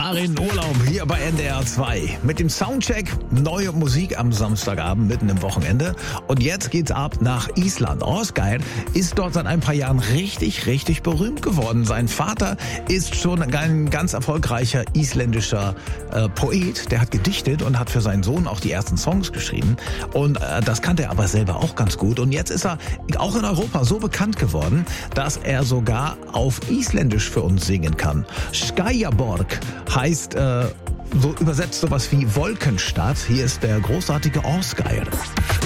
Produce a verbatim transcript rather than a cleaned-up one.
Darin Urlaub hier bei N D R zwei. Mit dem Soundcheck neue Musik am Samstagabend mitten im Wochenende. Und jetzt geht's ab nach Island. Ásgeir ist dort seit ein paar Jahren richtig, richtig berühmt geworden. Sein Vater ist schon ein ganz erfolgreicher isländischer äh, Poet. Der hat gedichtet und hat für seinen Sohn auch die ersten Songs geschrieben. Und äh, das kannte er aber selber auch ganz gut. Und jetzt ist er auch in Europa so bekannt geworden, dass er sogar auf Isländisch für uns singen kann. Skýjaborg heißt äh, so übersetzt sowas wie Wolkenstadt. Hier ist der großartige Ásgeir.